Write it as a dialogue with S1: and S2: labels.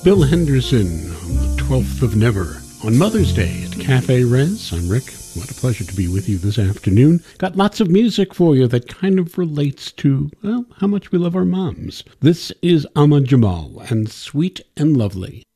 S1: Bill Henderson on the 12th of Never on Mother's Day at Cafe Res. I'm Rick. What a pleasure to be with you this afternoon. Got lots of music for you that kind of relates to, well, how much we love our moms. This is Ahmad Jamal and Sweet and Lovely.